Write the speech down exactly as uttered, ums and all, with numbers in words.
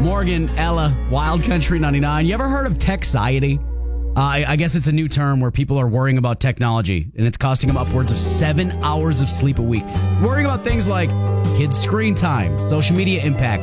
Morgan, Ella, Wild Country ninety-nine. You ever heard of Texiety? Uh, I, I guess it's a new term where people are worrying about technology, and it's costing them upwards of seven hours of sleep a week. Worrying about things like kids' screen time, social media impact,